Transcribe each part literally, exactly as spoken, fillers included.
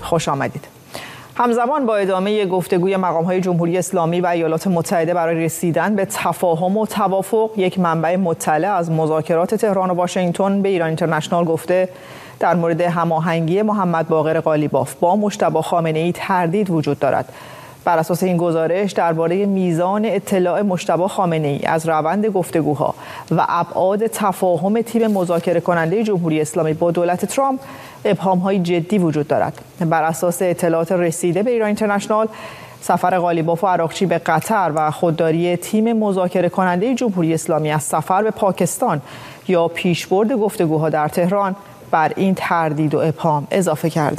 خوش آمدید. همزمان با ادامه گفتگوی مقام‌های جمهوری اسلامی و ایالات متحده برای رسیدن به تفاهم و توافق، یک منبع مطلع از مذاکرات تهران و واشنگتن به ایران اینترنشنال گفته در مورد هماهنگی محمد باقر قالیباف با مجتبی خامنه‌ای تردید وجود دارد. بر اساس این گزارش درباره میزان اطلاع مجتبی خامنه‌ای از روند گفتگوها و ابعاد تفاهم تیم مذاکره کننده جمهوری اسلامی با دولت ترامپ ابهام‌های جدی وجود دارد. بر اساس اطلاعات رسیده به ایران اینترنشنال، سفر قالیباف و عراقچی به قطر و خودداری تیم مذاکره کننده جمهوری اسلامی از سفر به پاکستان یا پیشبرد گفتگوها در تهران بر این تردید و ابهام اضافه کرده.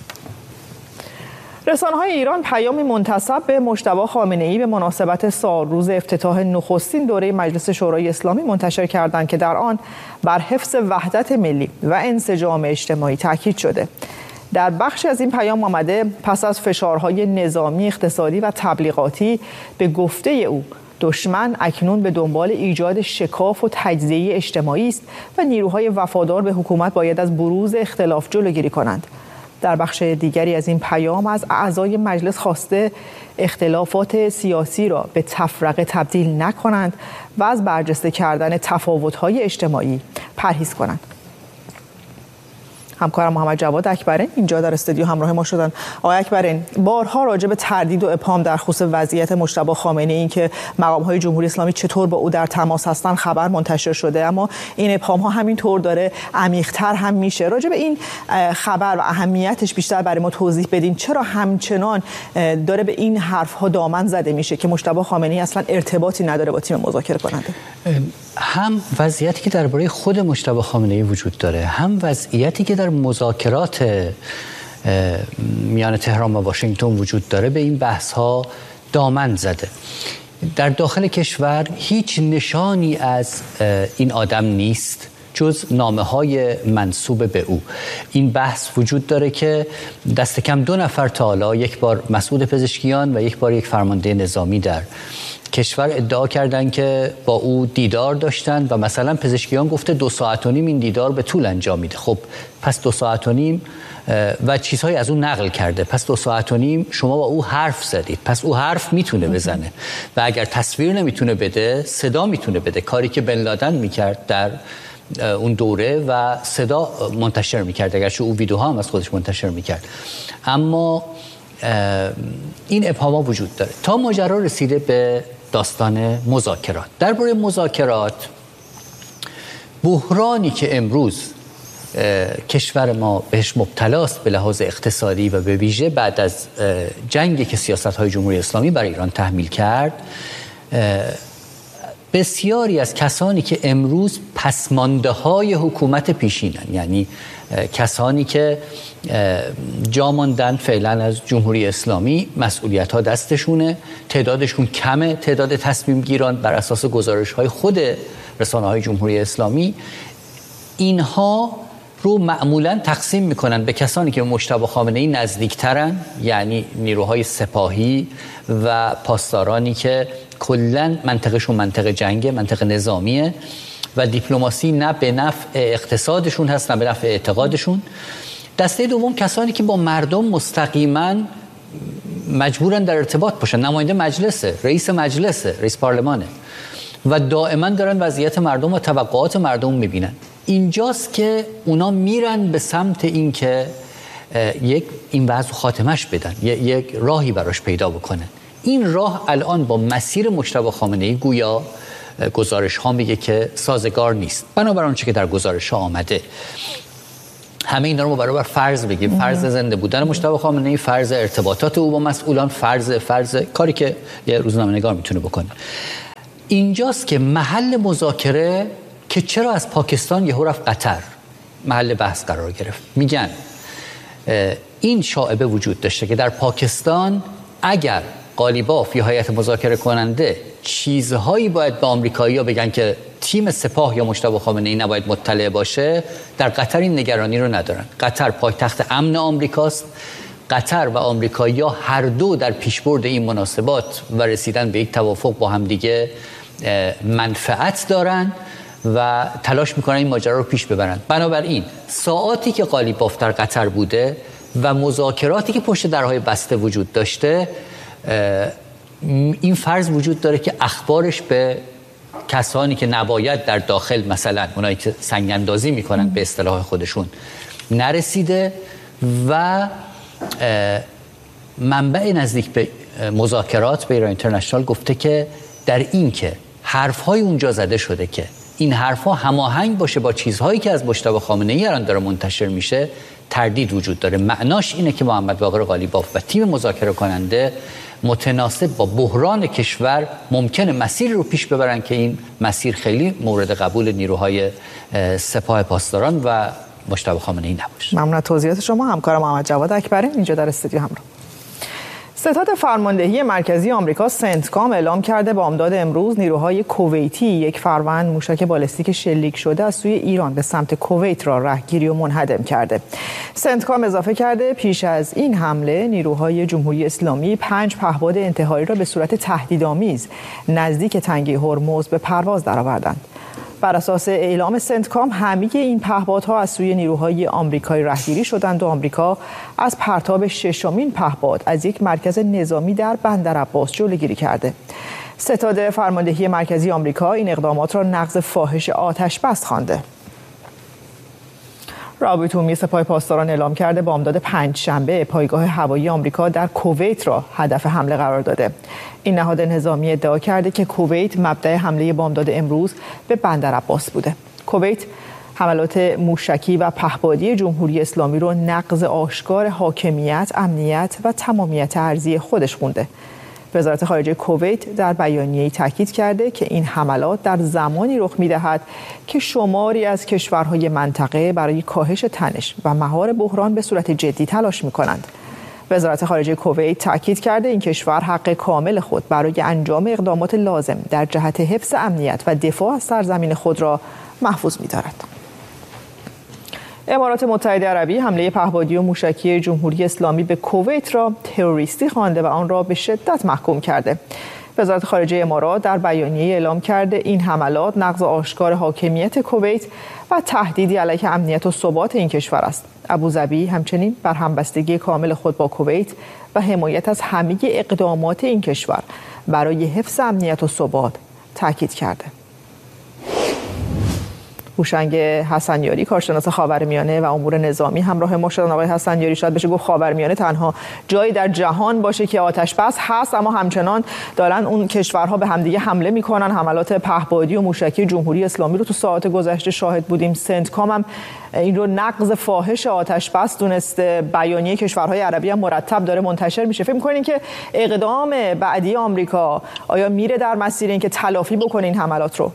رسانه‌های ایران پیامی منتسب به مجتبی خامنه‌ای به مناسبت سالروز افتتاح نخستین دوره مجلس شورای اسلامی منتشر کردند که در آن بر حفظ وحدت ملی و انسجام اجتماعی تاکید شده. در بخشی از این پیام آمده پس از فشارهای نظامی، اقتصادی و تبلیغاتی به گفته او دشمن اکنون به دنبال ایجاد شکاف و تجزیه اجتماعی است و نیروهای وفادار به حکومت باید از بروز اختلاف جلوگیری کنند. در بخش دیگری از این پیام از اعضای مجلس خواسته اختلافات سیاسی را به تفرقه تبدیل نکنند و از برجسته کردن تفاوت‌های اجتماعی پرهیز کنند. همکارم محمد جواد اکبرین اینجا در استودیو همراه ما شدن. آقای اکبرین، بارها راجع به تردید و ابهام در خصوص وضعیت مجتبی خامنه‌ای، این که مقام‌های جمهوری اسلامی چطور با او در تماس هستند، خبر منتشر شده، اما این ابهام‌ها همینطور داره عمیق‌تر هم میشه. راجع به این خبر و اهمیتش بیشتر برای ما توضیح بدین. چرا همچنان داره به این حرف‌ها دامن زده میشه که مجتبی خامنه‌ای اصلا ارتباطی نداره با تیم مذاکره کننده؟ هم وضعیتی که درباره خود مجتبی خامنه‌ای وجود داره، هم وضعیتی که در مذاکرات میان تهران و واشنگتن وجود داره به این بحث‌ها دامن زده. در داخل کشور هیچ نشانی از این آدم نیست جز نامه‌های منسوب به او. این بحث وجود داره که دست کم دو نفر تا حالا، یک بار مسعود پزشکیان و یک بار یک فرمانده نظامی در کشور ادعا کردن که با او دیدار داشتن و مثلا پزشکیان گفته دو ساعت و نیم این دیدار به طول انجام میده. خب پس دو ساعت و نیم و چیزهای از اون نقل کرده، پس دو ساعت و نیم شما با او حرف زدید، پس او حرف میتونه بزنه و اگر تصویر نمیتونه بده صدا میتونه بده، کاری که بن لادن میکرد در اون دوره و صدا منتشر میکرد، اگرچه او ویدیوها هم از خودش منتشر میکرد. اما این ابهام‌ها وجود داره تا ماجرا رسیده به داستان مذاکرات. درباره مذاکرات، بحرانی که امروز کشور ما بهش مبتلاست به لحاظ اقتصادی و به ویژه بعد از جنگی که سیاست‌های جمهوری اسلامی بر ایران تحمیل کرد، بسیاری از کسانی که امروز پسمانده‌های حکومت پیشینن، یعنی کسانی که جا ماندن فعلا از جمهوری اسلامی، مسئولیت‌ها دستشونه، تعدادشون کمه، تعداد تصمیم گیران بر اساس گزارش‌های خود رسانه‌های جمهوری اسلامی، اینها رو معمولاً تقسیم میکنن به کسانی که مجتبی خامنه‌ای نزدیکترن، یعنی نیروهای سپاهی و پاسدارانی که کلاً منطقهشون منطقه جنگه، منطقه نظامیه و دیپلماسی نه به نفع اقتصادشون هست نه به نفع اعتقادشون. دسته دوم کسانی که با مردم مستقیما مجبورن در ارتباط باشن، نماینده مجلسه، رئیس مجلسه، رئیس پارلمانه و دائما دارن وضعیت مردم و توقعات مردم میبینن. اینجاست که اونا میرن به سمت این که یک این وضع خاتمش بدن، یک راهی براش پیدا بکنن. این راه الان با مسیر مجتبی خامنه‌ای گویا گزارش ها میگه که سازگار نیست. بنابر آنچه که در گزارش ها آمده، همه اینا رو ما برابر فرض بگیم، فرض زنده بودن مجتبی خامنه‌ای، فرض ارتباطات او با مسئولان، فرض فرض کاری که یه روزنامه‌نگار میتونه بکنه. اینجاست که محل مذاکره که چرا از پاکستان یهو رفت قطر محل بحث قرار گرفت. میگن این شایعه وجود داشته که در پاکستان اگر قالیباف یا هیئت مذاکره کننده چیزهایی باید به آمریکایی‌ها بگن که تیم سپاه یا مجتبی خامنه‌ای نباید مطلع باشه، در قطر این نگرانی رو ندارن. قطر پایتخت امن آمریکاست. قطر و آمریکایی‌ها هر دو در پیشبرد این مناسبات و رسیدن به یک توافق با هم دیگه منفعت دارن و تلاش میکنن این ماجرا رو پیش ببرن. بنابراین ساعاتی که قالیباف در قطر بوده و مذاکراتی که پشت درهای بسته وجود داشته، این فرض وجود داره که اخبارش به کسانی که نباید در داخل، مثلا اونایی که سنگ اندازی میکنن به اصطلاح خودشون، نرسیده و منبع نزدیک به مذاکرات به ایران اینترنشنال گفته که در این که حرفهای اونجا زده شده که این حرفها هماهنگ باشه با چیزهایی که از مجتبی خامنه‌ای الان داره منتشر میشه، تردید وجود داره. معناش اینه که محمد باقر قالیباف و تیم مذاکره کننده متناسب با بحران کشور ممکنه مسیر رو پیش ببرن که این مسیر خیلی مورد قبول نیروهای سپاه پاسداران و مجتبی خامنه‌ای نباشه. ممنون از توضیحات شما. همکارم محمد جواد اکبری اینجا در استودیو همراه. ستاد فرماندهی مرکزی آمریکا سنتکام اعلام کرده بامداد امروز نیروهای کویتی یک فروند موشک بالستیک شلیک شده از سوی ایران به سمت کویت را رهگیری و منهدم کرده. سنتکام اضافه کرده پیش از این حمله نیروهای جمهوری اسلامی پنج پهپاد انتحاری را به صورت تهدیدآمیز نزدیک تنگه هرمز به پرواز درآوردند. بر اساس اعلام سنتکام همه این پهپادها از سوی نیروهای آمریکایی رهگیری شدند و آمریکا از پرتاب ششمین پهپاد از یک مرکز نظامی در بندرعباس جلوگیری کرده. ستاد فرماندهی مرکزی آمریکا این اقدامات را نقض فاحش آتش‌بس خوانده. رابطه عمومی سپاه پاسداران اعلام کرده بامداد پنجشنبه پایگاه هوایی آمریکا در کویت را هدف حمله قرار داده. این نهاد نظامی ادعا کرده که کویت مبدأ حمله بامداد امروز به بندرعباس بوده. کویت حملات موشکی و پهپادی جمهوری اسلامی را نقض آشکار حاکمیت، امنیت و تمامیت ارضی خودش خونده. وزارت خارجه کویت در بیانیه‌ای تاکید کرده که این حملات در زمانی رخ می‌دهد که شماری از کشورهای منطقه برای کاهش تنش و مهار بحران به صورت جدی تلاش می‌کنند. وزارت خارجه کویت تاکید کرده این کشور حق کامل خود برای انجام اقدامات لازم در جهت حفظ امنیت و دفاع از سرزمین خود را محفوظ می‌دارد. امارات متحده عربی حمله پهپادی و موشکی جمهوری اسلامی به کویت را تروریستی خوانده و آن را به شدت محکوم کرده. وزارت خارجه امارات در بیانیه اعلام کرده این حملات نقض آشکار حاکمیت کویت و تهدیدی علیه امنیت و ثبات این کشور است. ابوظبی همچنین بر همبستگی کامل خود با کویت و حمایت از همه اقدامات این کشور برای حفظ امنیت و ثبات تاکید کرده. هوشنگ حسنیاری کارشناس خاورمیانه و امور نظامی همراه ما شدن. آقای حسنیاری، شاید بشه گفت خاورمیانه تنها جایی در جهان باشه که آتش بس هست، اما همچنان دارن اون کشورها به همدیگه حمله میکنن. حملات پهپادی و موشکی جمهوری اسلامی رو تو ساعات گذشته شاهد بودیم. سنتکام هم این رو نقض فاحش آتش بس دونسته. بیانیه کشورهای عربی هم مرتب داره منتشر میشه. فکر می‌کنین که اقدام بعدی آمریکا آیا میره در مسیر اینکه تلافی بکنه این حملات رو؟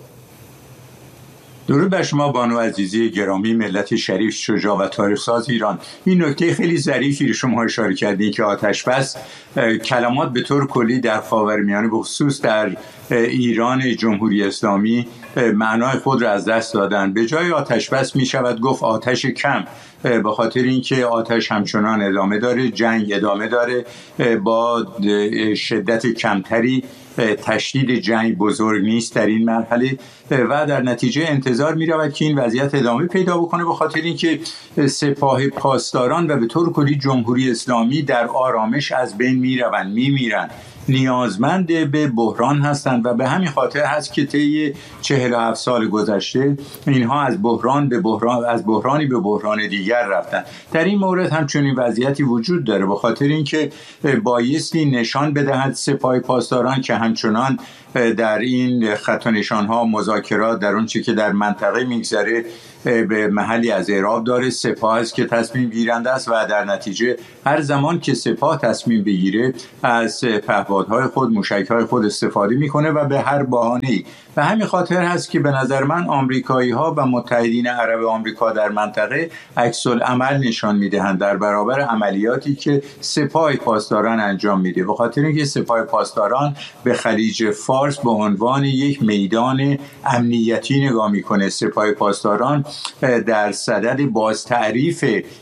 درود بر شما بانو عزیزی گرامی، ملت شریف، شجاع و تاریخ‌ساز ایران. این نکته خیلی ظریفی رو شما اشاره کردین که آتش بس کلمات به طور کلی در خاورمیانه به خصوص در ایران جمهوری اسلامی معنای خود را از دست دادن. به جای آتش بس می شود گفت آتش کم، به خاطر اینکه آتش همچنان ادامه داره، جنگ ادامه داره، با شدت کمتری. تشدید جنگ بزرگ نیست در این مرحله و در نتیجه انتظار می رود که این وضعیت ادامه پیدا بکنه، به خاطر اینکه سپاه پاسداران و به طور کلی جمهوری اسلامی در آرامش از بین می روند، می میرن، نیازمند به بحران هستند و به همین خاطر هست که طی چهل و هفت سال گذشته اینها از بحران به بحران، از بحرانی به بحران دیگر رفتن. در این مورد همچنین وضعیتی وجود داره، به خاطر اینکه بایستی نشان بدهد سپاه پاسداران که همچنان در این خط و نشان‌ها مذاکرات در اون چیزی که در منطقه میگذره به محلی از اعراب داره. سپاه است که تصمیم گیرنده است و در نتیجه هر زمان که سپاه تصمیم بگیره از پهپادهای خود، موشک‌های خود استفاده میکنه و به هر بهانه‌ای. و همین خاطر هست که به نظر من آمریکایی‌ها و متحدین عرب آمریکا در منطقه عکس العمل نشان میدهند در برابر عملیاتی که سپاه پاسداران انجام میده، به خاطر اینکه سپاه پاسداران به خلیج فارس به عنوان یک میدان امنیتی نگاه میکنه. سپاه پاسداران در صدد باز تعریف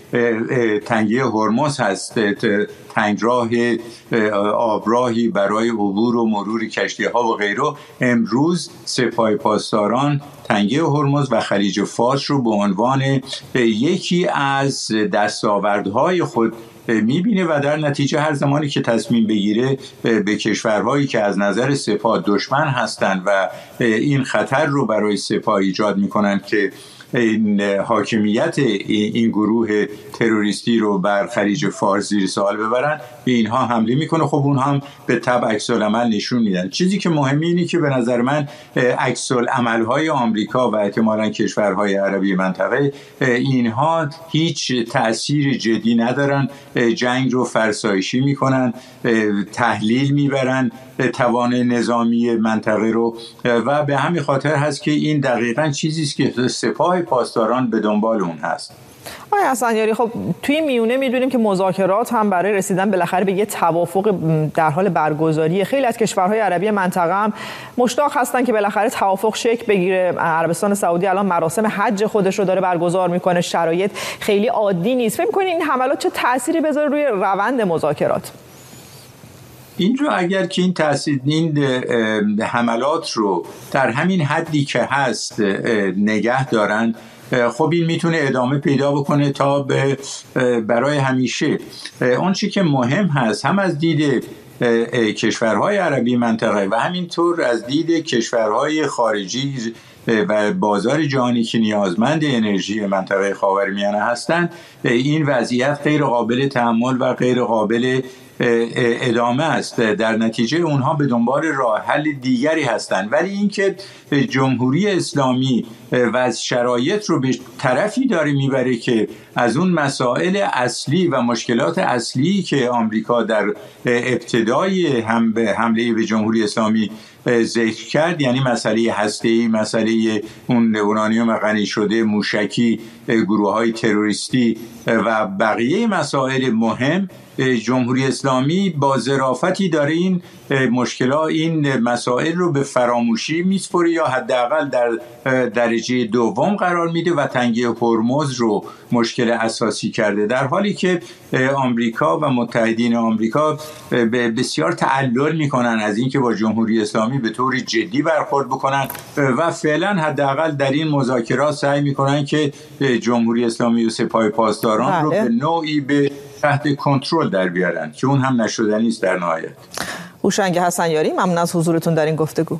تنگه هرمز هست، تنگراه آبراهی برای عبور و مرور کشتی‌ها و غیره. امروز سپاه پاسداران تنگه هرمز و خلیج فارس رو به عنوان یکی از دستاوردهای خود میبینه و در نتیجه هر زمانی که تصمیم بگیره به کشورهایی که از نظر سپاه دشمن هستند و این خطر رو برای سپاه ایجاد میکنن که این حاکمیت این گروه تروریستی رو بر خلیج فارس زیر سوال ببرن، به اینها حمله میکنه. خب اون هم به تبع عکس‌العمل نشون میدن. چیزی که مهمه اینه که به نظر من عکس‌العمل‌های آمریکا و احتمالاً کشورهای عربی منطقه اینها هیچ تأثیر جدی ندارن، جنگ رو فرسایشی میکنن، تحلیل میبرن توان نظامی منطقه رو و به همین خاطر هست که این دقیقاً چیزی است که سپاه پاسداران به دنبال اون هست. آقای حسنیاری، خب توی میونه میدونیم که مذاکرات هم برای رسیدن بالاخره به یه توافق در حال برگزاری. خیلی از کشورهای عربی منطقه هم مشتاق هستن که بالاخره توافق شکل بگیره. عربستان سعودی الان مراسم حج خودش رو داره برگزار میکنه، شرایط خیلی عادی نیست. فکر می‌کنید این حملات چه تأثیری بذاره روی روند مذاکرات؟ این رو اگر که این تأثیر این حملات رو در همین حدی که هست نگه دارن، خب این میتونه ادامه پیدا بکنه تا به برای همیشه. اون چی که مهم هست هم از دید کشورهای عربی منطقه و همینطور از دید کشورهای خارجی و بازار جهانی که نیازمند انرژی منطقه خاورمیانه هستند، این وضعیت غیر قابل تحمل و غیر قابل ادامه است. در نتیجه اونها به دنبال راه حل دیگری هستند. ولی اینکه جمهوری اسلامی و از شرایط رو به طرفی داره میبره که از اون مسائل اصلی و مشکلات اصلی که آمریکا در ابتدای حمله به جمهوری اسلامی ذکر کرد، یعنی مسئله هسته‌ای، مسئله اون اورانیوم غنی شده، موشکی، گروه‌های تروریستی و بقیه مسائل مهم، جمهوری اسلامی با ظرافتی داره این مشکلات، این مسائل رو به فراموشی میسپره یا حداقل در درجه دوم قرار میده و تنگه هرمز رو مشکل اساسی کرده، در حالی که آمریکا و متحدین آمریکا بسیار تعلل میکنن از اینکه با جمهوری اسلامی به طور جدی برخورد بکنن و فعلا حداقل در این مذاکرات سعی میکنن که جمهوری اسلامی و سپاه پاسداران رو به نوعی به تحت کنترل در بیارن که اون هم نشدنی است در نهایت. هوشنگ حسنیاری، ممنون از حضورتون در این گفتگو.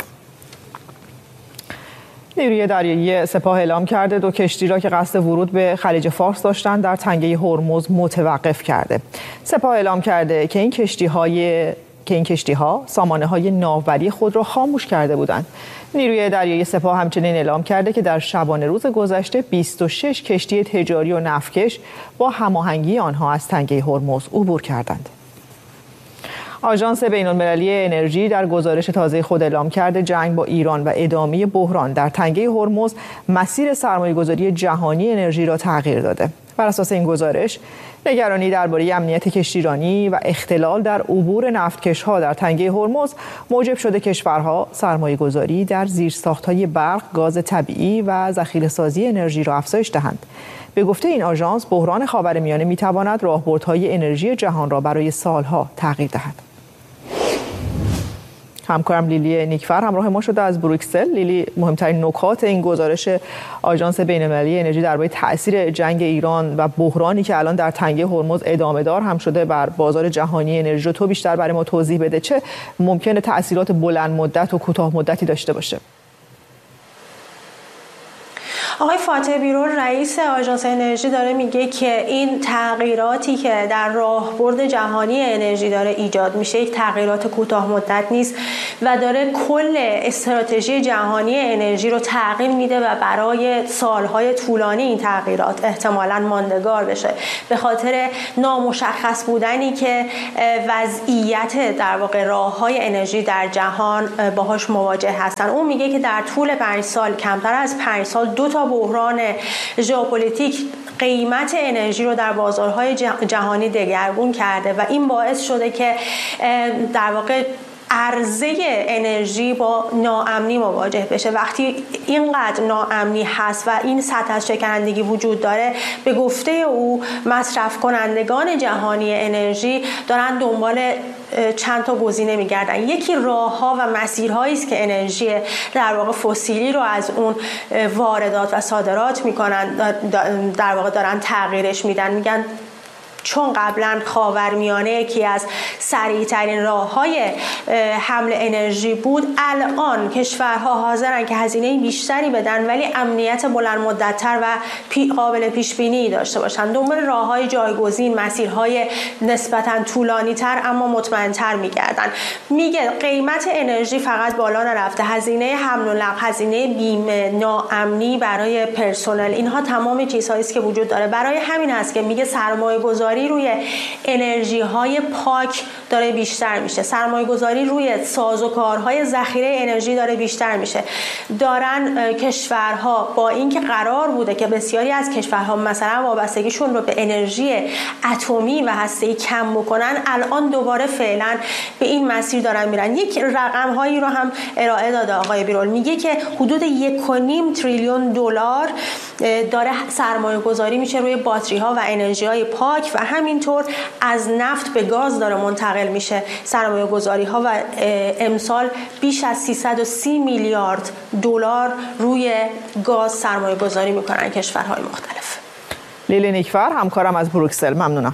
نیروی دریایی سپاه اعلام کرده دو کشتی را که قصد ورود به خلیج فارس داشتند در تنگه هرمز متوقف کرده. سپاه اعلام کرده که این کشتی‌های که این کشتی‌ها سامانه‌های ناوبری خود را خاموش کرده بودند. نیروی دریایی سپاه همچنین اعلام کرده که در شبانه روز گذشته بیست و شش کشتی تجاری و نفتکش با هماهنگی آنها از تنگه هرمز عبور کردند. آژانس بین‌المللی انرژی در گزارش تازه خود اعلام کرده جنگ با ایران و ادامه بحران در تنگه هرمز مسیر سرمایه‌گذاری جهانی انرژی را تغییر داده. بر اساس این گزارش، نگرانی درباره امنیت کشتیرانی و اختلال در عبور نفتکش‌ها در تنگه هرمز موجب شده کشورها سرمایه‌گذاری در زیرساخت‌های برق، گاز طبیعی و ذخیره‌سازی انرژی را افزایش دهند. به گفته این آژانس، بحران خاورمیانه می‌تواند راهبردهای انرژی جهان را برای سالها تغییر دهد. همکارم لیلی نیکفر همراه ما شده از بروکسل. لیلی، مهمترین نکات این گزارش آژانس بین‌المللی انرژی درباره تاثیر جنگ ایران و بحرانی که الان در تنگه هرمز ادامه دار هم شده بر بازار جهانی انرژی رو تو بیشتر برای ما توضیح بده. چه ممکنه تاثیرات بلند مدت و کوتاه مدتی داشته باشه؟ آقای فاتح بیرون، رئیس آژانس انرژی، داره میگه که این تغییراتی که در راهبرد جهانی انرژی داره ایجاد میشه یک تغییرات کوتاه مدت نیست و داره کل استراتژی جهانی انرژی رو تغییر میده و برای سالهای طولانی این تغییرات احتمالاً ماندگار بشه به خاطر نامشخص بودنی که وضعیت در واقع راههای انرژی در جهان باهاش مواجه هستن. اون میگه که در طول پنج سال، کمتر از پنج سال، دو تا بحران ژئوپلیتیک قیمت انرژی رو در بازارهای جهانی دگرگون کرده و این باعث شده که در واقع عرضه انرژی با ناامنی مواجه بشه. وقتی اینقدر ناامنی هست و این سطح از شکنندگی وجود داره، به گفته او مصرف کنندگان جهانی انرژی دارن دنبال چند تا گزینه میگردن. یکی راهها و مسیرهایی است که انرژی در واقع فسیلی رو از اون واردات و صادرات میکنن، در واقع دارن تغییرش میدن. میگن چون قبلا خاورمیانه یکی از سریعترین راه‌های حمل انرژی بود، الان کشورها حاضرن که هزینه بیشتری بدن ولی امنیت بلند مدت‌تر و قابل پیش بینی داشته باشن. دنبال راه‌های جایگزین، مسیرهای نسبتاً طولانی‌تر اما مطمئن‌تر می‌گردن. میگه قیمت انرژی فقط بالا نرفته، هزینه حمل و نقل، هزینه بیمه، ناامنی برای پرسنل، اینها تمام چیزهایی است که وجود داره. برای همین هست که میگه سرمایه‌گذاری روی انرژی های پاک داره بیشتر میشه، سرمایه گذاری روی سازوکارهای ذخیره انرژی داره بیشتر میشه. دارن کشورها با اینکه قرار بوده که بسیاری از کشورها مثلا وابستگیشون رو به انرژی اتمی و هسته‌ای کم بکنن، الان دوباره فعلا به این مسیر دارن میرن. یک رقم هایی رو هم ارائه داده آقای بیرول، میگه که حدود یک و نیم تریلیون دلار داره سرمایه گذاری میشه روی باتری ها و انرژی های پاک و همینطور از نفت به گاز داره منتقل میشه سرمایه گذاری ها و امسال بیش از سیصد و سی میلیارد دلار روی گاز سرمایه گذاری میکنن کشورهای مختلف. لیلی نیکفر همکارم از بروکسل، ممنونم.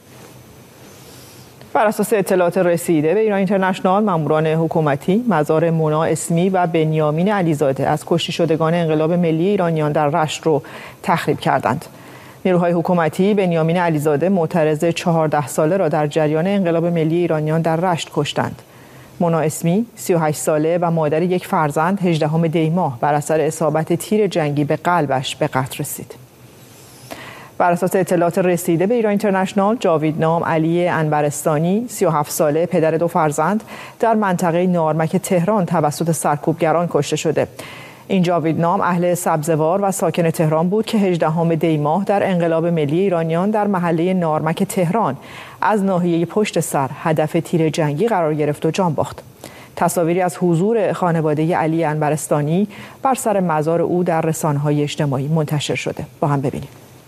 بر اساس اطلاعات رسیده به ایران اینترنشنال، ماموران حکومتی مزار مونا اسمی و بنیامین علیزاده از کشته شدگان انقلاب ملی ایرانیان در رشت رو تخریب کردند. نیروهای حکومتی بنیامین علیزاده معترض چهارده ساله را در جریان انقلاب ملی ایرانیان در رشت کشتند. مونا اسمی سی و هشت ساله و مادر یک فرزند هجدهم دی ماه بر اثر اصابت تیر جنگی به قلبش به قتل رسید. بر اساس اطلاعات رسیده به ایران اینترنشنال، جاویدنام علی انبرستانی سی و هفت ساله پدر دو فرزند در منطقه نارمک تهران توسط سرکوبگران کشته شده. این جاویدنام اهل سبزوار و ساکن تهران بود که هجدهم دی ماه در انقلاب ملی ایرانیان در محله نارمک تهران از ناحیه پشت سر هدف تیر جنگی قرار گرفت و جان باخت. تصاویری از حضور خانواده علی انبرستانی بر سر مزار او در رسانه‌های اجتماعی منتشر شده. با هم ببینیم.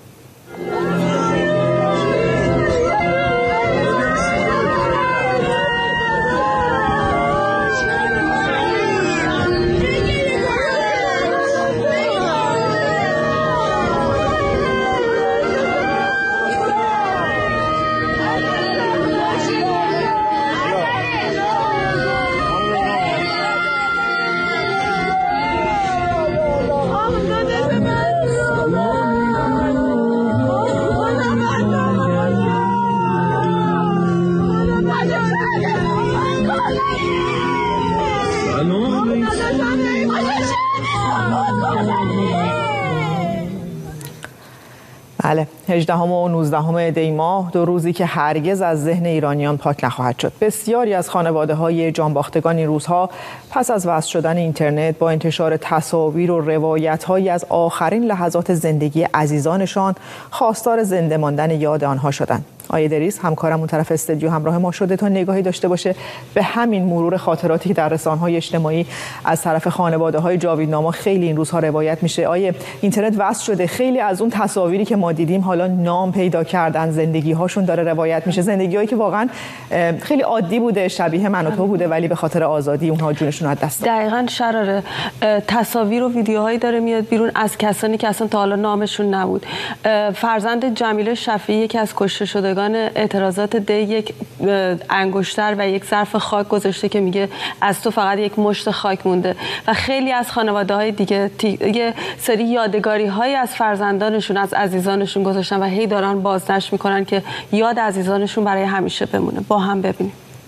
بله، هجدهم و نوزدهم دی ماه، دو روزی که هرگز از ذهن ایرانیان پاک نخواهد شد. بسیاری از خانواده‌های جانباختگان این روزها پس از وصل شدن اینترنت با انتشار تصاویر و روایت‌هایی از آخرین لحظات زندگی عزیزانشان خواستار زنده ماندن یاد آنها شدند. آیه دریس همکارم اون طرف استودیو همراه ما شده تا نگاهی داشته باشه به همین مرور خاطراتی که در رسانه‌های اجتماعی از طرف خانواده‌های جاویدناما خیلی این روزها روایت میشه. آیه اینترنت وصل شده، خیلی از اون تصاویری که ما دیدیم حالا نام پیدا کردن، زندگی‌هاشون داره روایت میشه، زندگی‌هایی که واقعا خیلی عادی بوده، شبیه من و تو بوده، ولی به خاطر آزادی اونها جونشون از دست دادن. دقیقاً شراره. تصاویر و ویدیوهایی داره میاد بیرون از کسانی که اصلا تا حالا نامشون نبود. فرزند جمیله شفیعی یکی از کشته شدگان اعتراضات دی یک انگشتر و یک ظرف خاک گذاشته که میگه از تو فقط یک مشت خاک مونده و خیلی از خانواده های دیگه یه سری یادگاری های از فرزندانشون، از عزیزانشون گذاشتن و هی دارن بازنشر میکنن که یاد عزیزانشون برای همیشه بمونه. با هم ببینیم.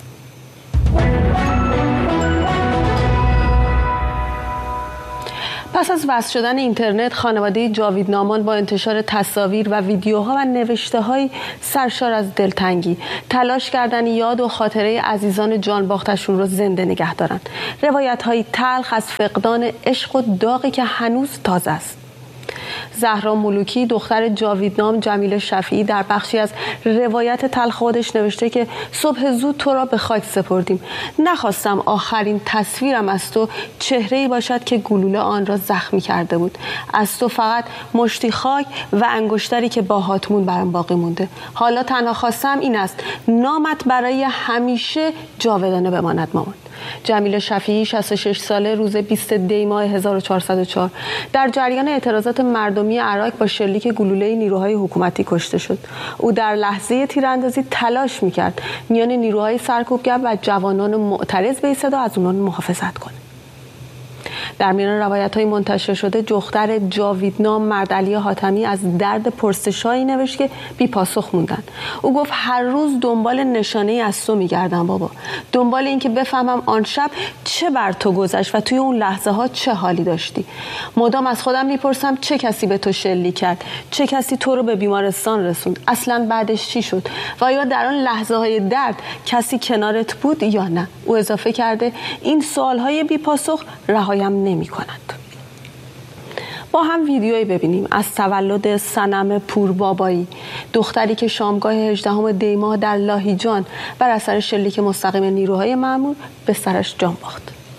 پس از وصل شدن اینترنت، خانواده جاویدنامان با انتشار تصاویر و ویدیوها و نوشته‌های سرشار از دلتنگی تلاش کردن یاد و خاطره عزیزان جان باختشون رو زنده نگه دارن. روایت‌های تلخ از فقدان عشق و داغی که هنوز تازه است. زهرا ملوکی دختر جاویدنام جمیل شفیعی در بخشی از روایت تلخ خودش نوشته که صبح زود تو را به خاک سپردیم. نخواستم آخرین تصویرم از تو چهره‌ای باشد که گلوله آن را زخمی کرده بود. از تو فقط مشتی خاک و انگشتری که با هاتمون برام باقی مونده. حالا تنها خواستم این است نامت برای همیشه جاودانه بماند مامان. جمیل شفیعی شصت و شش ساله روز بیست دی ماه هزار و چهارصد و چهار در جریان اعتراضات مردمی عراق با شلیک گلوله نیروهای حکومتی کشته شد. او در لحظه تیراندازی تلاش میکرد میان نیروهای سرکوبگر و جوانان معترض بایستد و از اونان محافظت کنه. در میان روایت‌های منتشر شده دختر جاویدنام مردعلی حاتمی از درد پرسش‌هایی نوشت که بی پاسخ موندن. او گفت هر روز دنبال نشانه‌ای از تو می‌گردم بابا، دنبال این که بفهمم آن شب چه بر تو گذشت و توی اون لحظه‌ها چه حالی داشتی. مدام از خودم می‌پرسم چه کسی به تو شلیک کرد، چه کسی تو رو به بیمارستان رسوند، اصلاً بعدش چی شد و یا در آن لحظه‌های درد کسی کنارت بود یا نه. او اضافه کرده این سوال‌های بی پاسخ رهایم نمی کند. با هم ویدیویی ببینیم از تولد صنم پوربابایی، دختری که شامگاه هجدهم دی ماه در لاهیجان بر اثر شلیک مستقیم نیروهای مأمور به سرش جان باخت.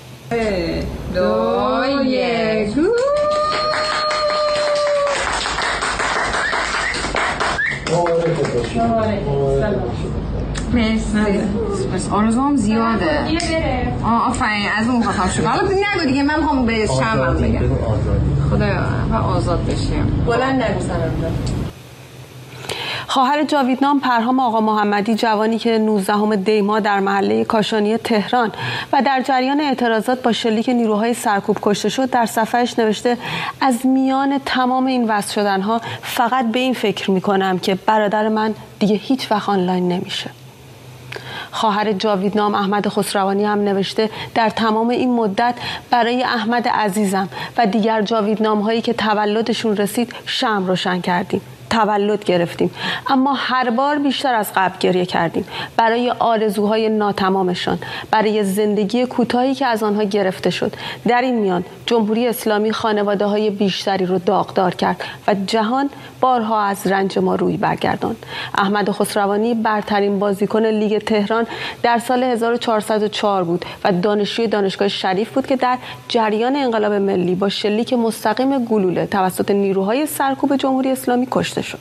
دو یک مرسی. پس آرزوام زیاده. آه آفرین از اون خواهم شد. حالا نگو دیگه من میخوام به شرمم بگم. خدایا و آزاد بشیم. بلند نگو سنم. خواهر جاویدنام پرهام آقا محمدی جوانی که نوزدهم دی ماه در محله کاشانی تهران و در جریان اعتراضات با شلیک نیروهای سرکوب کشته شد در صفحه‌اش نوشته از میان تمام این وصل شدنها فقط به این فکر میکنم که برادر من دیگه هیچ وقت آنلاین نمیشه. خواهر جاویدنام احمد خسروانی هم نوشته در تمام این مدت برای احمد عزیزم و دیگر جاویدنام هایی که تولدشون رسید شمع روشن کردیم، تولد گرفتیم، اما هر بار بیشتر از قبل گریه کردیم برای آرزوهای ناتمامشان، برای زندگی کوتاهی که از آنها گرفته شد. در این میان جمهوری اسلامی خانواده های بیشتری رو داغدار کرد و جهان بارها از رنج ما روی برگرداند. احمد خسروانی برترین بازیکن لیگ تهران در سال هزار و چهارصد و چهار بود و دانشجوی دانشگاه شریف بود که در جریان انقلاب ملی با شلیک مستقیم گلوله توسط نیروهای سرکوب جمهوری اسلامی کشته شد.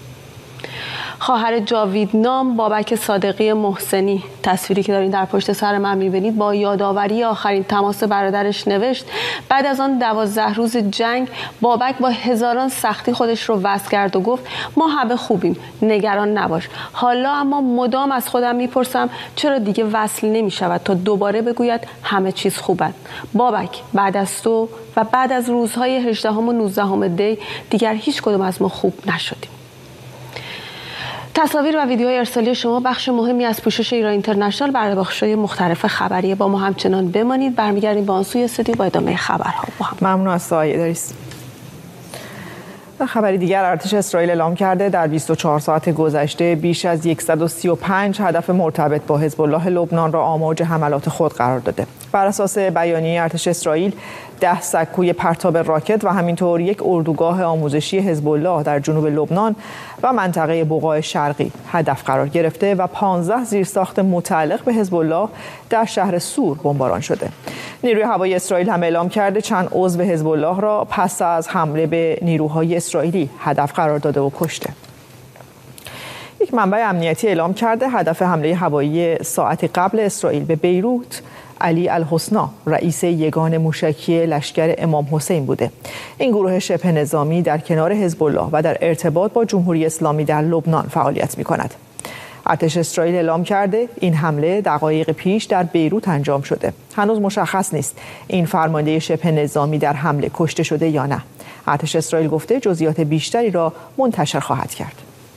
خواهر جاویدنام بابک صادقی محسنی، تصویری که دارین در پشت سر من میبینید، با یادآوری آخرین تماس برادرش نوشت بعد از آن دوازده روز جنگ بابک با هزاران سختی خودش رو وصل کرد و گفت ما همه خوبیم، نگران نباش. حالا اما مدام از خودم میپرسم چرا دیگه وصل نمیشود تا دوباره بگوید همه چیز خوبه. بابک بعد از تو و بعد از روزهای هجدهم و نوزدهم دی دیگر هیچ کدوم از ما خوب نشدیم. تصاویر و ویدیوهای ارسالی شما بخش مهمی از پوشش ایران اینترنشنال برای بخش‌های مختلف خبریه. با ما همچنان بمانید. برمیگردیم با آن سوی استودیو با ادامه خبرها. با هم ممنون از سایه داریس. در خبری دیگر ارتش اسرائیل اعلام کرده در بیست و چهار ساعت گذشته بیش از صد و سی و پنج هدف مرتبط با حزب الله لبنان را آماج حملات خود قرار داده. بر اساس بیانیه ارتش اسرائیل ده سکوی پرتاب راکت و همینطور یک اردوگاه آموزشی حزب الله در جنوب لبنان و منطقه بقاع شرقی هدف قرار گرفته و پانزده زیرساخت متعلق به حزب الله در شهر سور بمباران شده. نیروی هوایی اسرائیل هم اعلام کرده چند عضو حزب الله را پس از حمله به نیروهای اسرائیلی هدف قرار داده و کشته. یک منبع امنیتی اعلام کرده هدف حمله هوایی ساعتی قبل اسرائیل به بیروت علی الحسنا، رئیس یگان موشکی لشکر امام حسین بوده. این گروه شبه نظامی در کنار حزب الله و در ارتباط با جمهوری اسلامی در لبنان فعالیت می‌کند. ارتش اسرائیل اعلام کرده این حمله دقایق پیش در بیروت انجام شده. هنوز مشخص نیست این فرمانده شبه نظامی در حمله کشته شده یا نه. ارتش اسرائیل گفته جزئیات بیشتری را منتشر خواهد کرد.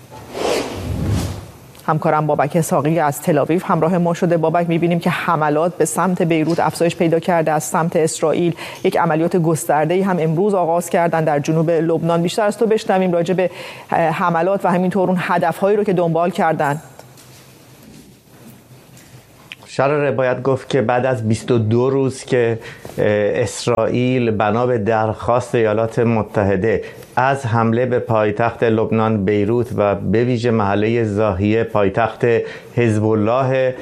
همکارم بابک اسحاقی از تل‌آویو همراه ما شده. بابک، می‌بینیم که حملات به سمت بیروت افزایش پیدا کرده از سمت اسرائیل. یک عملیات گسترده‌ای هم امروز آغاز کردن در جنوب لبنان. بیشتر از تو بشنویم راجع به حملات و همینطور اون هدف‌هایی رو که دنبال کردن. شراره باید گفت که بعد از بیست و دو روز که اسرائیل بنا به درخواست ایالات متحده از حمله به پایتخت لبنان بیروت و به ویژه محله زاهیه پایتخت حزب الله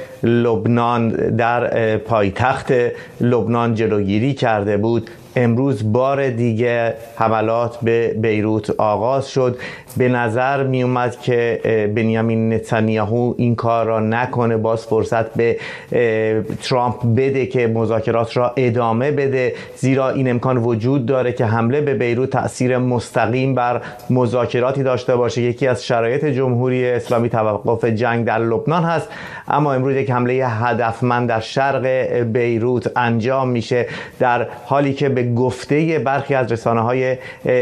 لبنان در پایتخت لبنان جلوگیری کرده بود، امروز بار دیگه حملات به بیروت آغاز شد. به نظر می اومد که بنیامین نتانیاهو این کار را نکنه، باز فرصت به ترامپ بده که مذاکرات را ادامه بده، زیرا این امکان وجود داره که حمله به بیروت تأثیر مستقیم بر مذاکراتی داشته باشه. یکی از شرایط جمهوری اسلامی توقف جنگ در لبنان هست، اما امروز یک حمله هدفمند در شرق بیروت انجام میشه، در حالی که به گفته برخی از رسانه‌های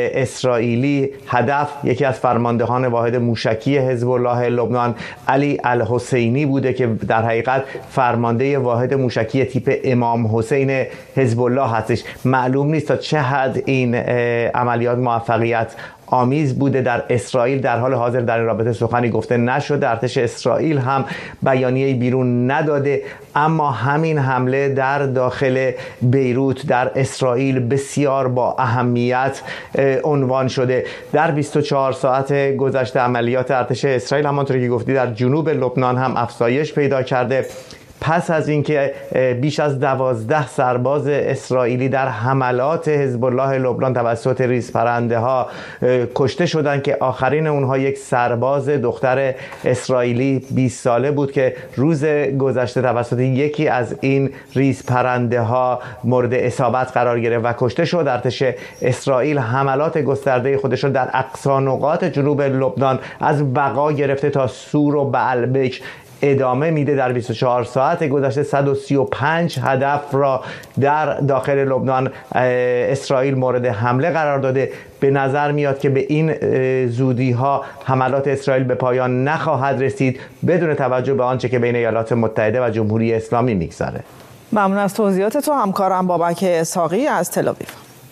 اسرائیلی هدف یکی از فرماندهان واحد موشکی حزب الله لبنان علی الحسینی بوده که در حقیقت فرمانده واحد موشکی تیپ امام حسین حزب الله هستش. معلوم نیست تا چه حد این عملیات موفقیت آمیز بوده. در اسرائیل در حال حاضر در این رابطه سخنی گفته نشده، ارتش اسرائیل هم بیانیه‌ای بیرون نداده، اما همین حمله در داخل بیروت در اسرائیل بسیار با اهمیت عنوان شده. در بیست و چهار ساعت گذشته عملیات ارتش اسرائیل همانطور که گفتی در جنوب لبنان هم افزایش پیدا کرده، پس از اینکه بیش از دوازده سرباز اسرائیلی در حملات حزب الله لبنان توسط ریزپرنده ها کشته شدند که آخرین اونها یک سرباز دختر اسرائیلی بیست ساله بود که روز گذشته توسط یکی از این ریزپرنده ها مورد اصابت قرار گرفت و کشته شد. ارتش اسرائیل حملات گسترده خودش را در اقصی نقاط جنوب لبنان از بقا گرفته تا سور و بعلبک ادامه میده. در بیست و چهار ساعت گذشته صد و سی و پنج هدف را در داخل لبنان اسرائیل مورد حمله قرار داده. به نظر میاد که به این زودی ها حملات اسرائیل به پایان نخواهد رسید بدون توجه به آنچه که بین ایالات متحده و جمهوری اسلامی میگذره. ممنون از توضیحات تو همکارم بابک اسحاقی از تل‌آویو.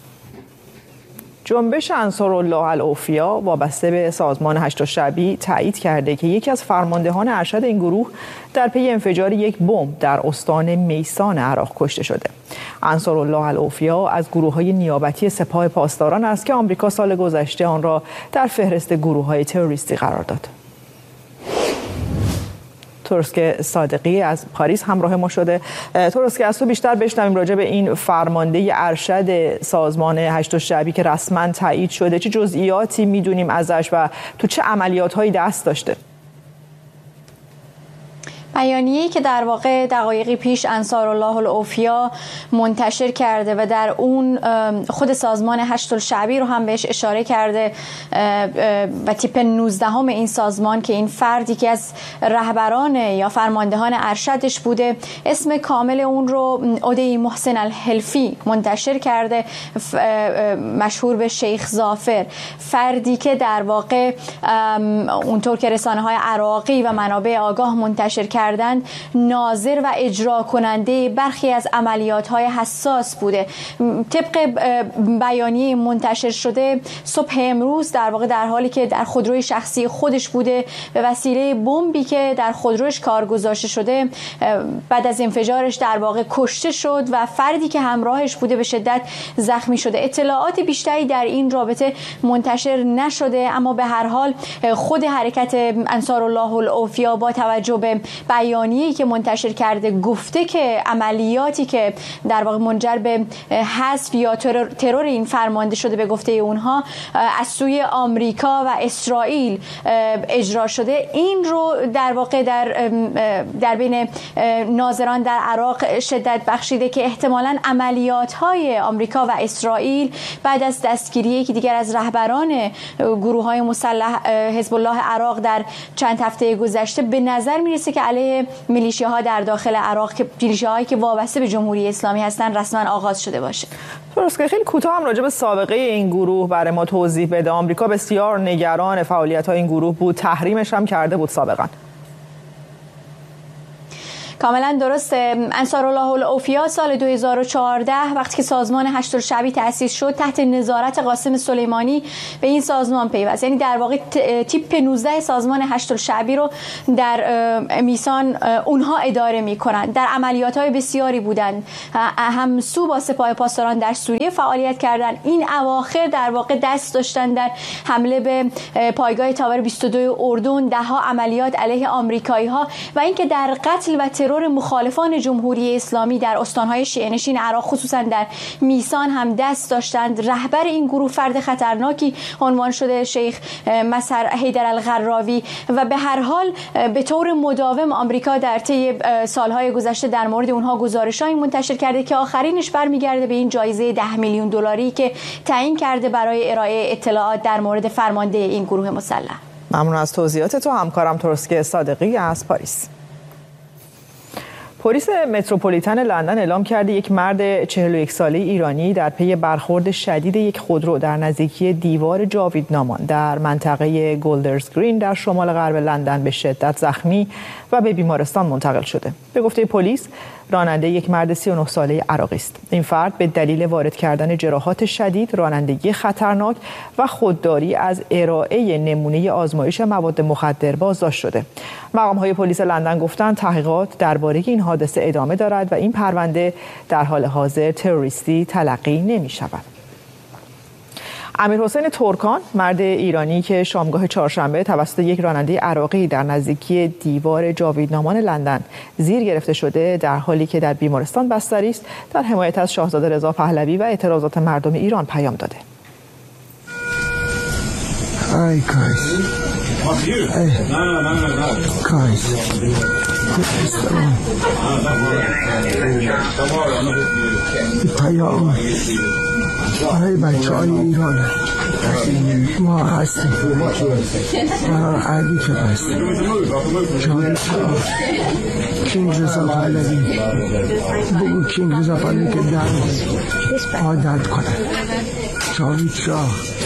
جنبش انصارالله الاوفیا وابسته به سازمان هشت‌الشعبی تایید کرده که یکی از فرماندهان ارشد این گروه در پی انفجار یک بمب در استان میسان عراق کشته شده. انصارالله الاوفیا از گروه‌های نیابتی سپاه پاسداران است که آمریکا سال گذشته آن را در فهرست گروه‌های تروریستی قرار داد. ترسک صادقی از پاریس همراه ما شده. ترسک، از تو بیشتر بشنویم راجع به این فرمانده ارشد سازمان هشت‌الشعبی که رسما تایید شده. چه جزئیاتی میدونیم ازش و تو چه عملیات‌هایی دست داشته؟ بیانیه‌ای که در واقع دقایقی پیش انصارالله الاوفیا منتشر کرده و در اون خود سازمان هشت‌الشعبی رو هم بهش اشاره کرده و تیپ نوزده هم این سازمان که این فردی که از رهبران یا فرماندهان ارشدش بوده، اسم کامل اون رو عدی محسن الحلفی منتشر کرده، مشهور به شیخ ظافر، فردی که در واقع اونطور که رسانه‌های عراقی و منابع آگاه منتشر کرده کردند ناظر و اجرا کننده برخی از عملیات‌های حساس بوده. طبق بیانیه منتشر شده صبح امروز در واقع در حالی که در خودروی شخصی خودش بوده به وسیله بمبی که در خودروش کار گذاشته شده بعد از انفجارش در واقع کشته شد و فردی که همراهش بوده به شدت زخمی شده. اطلاعات بیشتری در این رابطه منتشر نشده، اما به هر حال خود حرکت انصارالله الاوفیا با توجه به بیانیه‌ای که منتشر کرده گفته که عملیاتی که در واقع منجر به حذف یا ترور, ترور این فرمانده شده به گفته اونها از سوی آمریکا و اسرائیل اجرا شده، این رو در واقع در در بین ناظران در عراق شدت بخشیده که احتمالاً عملیات‌های آمریکا و اسرائیل بعد از دستگیری یکی دیگر از رهبران گروه‌های مسلح حزب الله عراق در چند هفته گذشته به نظر میرسه که علیه میلیشیاها در داخل عراق که میلیشیاهایی که وابسته به جمهوری اسلامی هستن رسما آغاز شده باشه. درست که خیلی کوتاه هم راجع به سابقه این گروه برای ما توضیح بده. آمریکا بسیار نگران فعالیت‌های این گروه بود، تحریمش هم کرده بود سابقا. کاملا درسته. انصارالله الاوفیا سال دو هزار و چهارده وقتی که سازمان هشت‌الشعبی تأسیس شد تحت نظارت قاسم سلیمانی به این سازمان پیوست، یعنی در واقع تیپ نوزده سازمان هشت‌الشعبی رو در میسان اونها اداره میکنند. در عملیات‌های بسیاری بودند، همسو با سپاه پاسداران در سوریه فعالیت کردند. این اواخر در واقع دست داشتن در حمله به پایگاه تاور بیست و دو اردن، دهها عملیات علیه آمریکایی‌ها و اینکه در قتل و ترور مخالفان جمهوری اسلامی در استان‌های شیعه‌نشین عراق خصوصا در میسان هم دست داشتند. رهبر این گروه فرد خطرناکی عنوان شده شیخ مسعر حیدر الغراوی و به هر حال به طور مداوم آمریکا در طی سالهای گذشته در مورد اونها گزارش‌هایی منتشر کرده که آخرینش برمیگرده به این جایزه ده میلیون دلاری که تعیین کرده برای ارائه اطلاعات در مورد فرمانده این گروه مسلح. ممنون از توضیحات تو همکارم ترسکه صادقی از پاریس. پلیس متروپولیتن لندن اعلام کرده یک مرد چهل و یک ساله ایرانی در پی برخورد شدید یک خودرو در نزدیکی دیوار جاویدنامان در منطقه گولدرز گرین در شمال غرب لندن به شدت زخمی و به بیمارستان منتقل شده. به گفته پلیس راننده یک مرد سی و نه ساله عراقی است. این فرد به دلیل وارد کردن جراحات شدید، رانندگی خطرناک و خودداری از ارائه نمونه آزمایش مواد مخدر بازداشت شده. مقام‌های پلیس لندن گفتند تحقیقات درباره این حادثه ادامه دارد و این پرونده در حال حاضر تروریستی تلقی نمی‌شود. امیرحسین ترکان، مرد ایرانی که شامگاه چهارشنبه توسط یک راننده عراقی در نزدیکی دیوار جاویدنامان لندن زیر گرفته شده در حالی که در بیمارستان بستری است، در حمایت از شاهزاده رضا پهلوی و اعتراضات مردم ایران پیام داده. Hi guys. Hey. Guys. پیام برای بچه های ایران ما هستیم، ما علی که هستیم، جاوید شاه، کینگ رضا پهلوی، بگو کینگ رضا پهلوی که درد عادت کنه، جاوید شاه